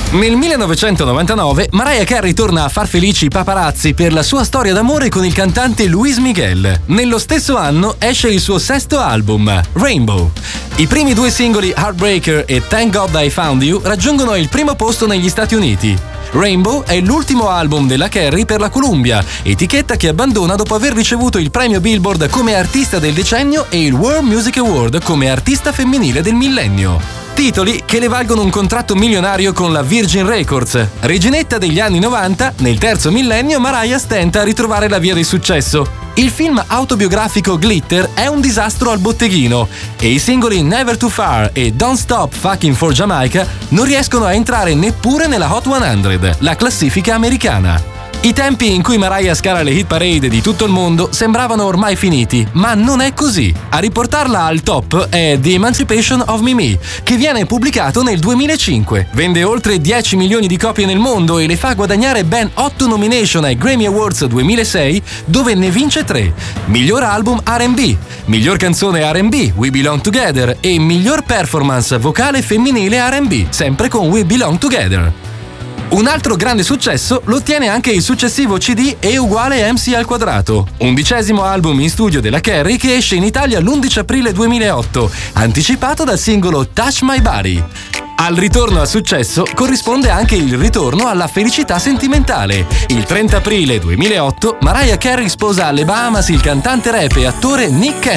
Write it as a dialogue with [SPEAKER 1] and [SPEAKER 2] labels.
[SPEAKER 1] Nel 1999 Mariah Carey torna a far felici i paparazzi per la sua storia d'amore con il cantante Luis Miguel. Nello stesso anno esce il suo sesto album, Rainbow. I primi due singoli Heartbreaker e Thank God I Found You raggiungono il primo posto negli Stati Uniti. Rainbow è l'ultimo album della Carey per la Columbia, etichetta che abbandona dopo aver ricevuto il premio Billboard come artista del decennio e il World Music Award come artista femminile del millennio. Titoli che le valgono un contratto milionario con la Virgin Records. Reginetta degli anni 90, nel terzo millennio Mariah stenta a ritrovare la via del successo. Il film autobiografico Glitter è un disastro al botteghino e i singoli Never Too Far e Don't Stop Fucking for Jamaica non riescono a entrare neppure nella Hot 100, la classifica americana. I tempi in cui Mariah scala le hit parade di tutto il mondo sembravano ormai finiti, ma non è così. A riportarla al top è The Emancipation of Mimi, che viene pubblicato nel 2005. Vende oltre 10 milioni di copie nel mondo e le fa guadagnare ben 8 nomination ai Grammy Awards 2006, dove ne vince 3. Miglior album R&B, miglior canzone R&B, We Belong Together, e miglior performance vocale femminile R&B, sempre con We Belong Together. Un altro grande successo lo ottiene anche il successivo CD E uguale MC al quadrato, 11° album in studio della Carey che esce in Italia l'11 aprile 2008, anticipato dal singolo Touch My Body. Al ritorno al successo corrisponde anche il ritorno alla felicità sentimentale. Il 30 aprile 2008 Mariah Carey sposa alle Bahamas il cantante rap e attore Nick Cannon.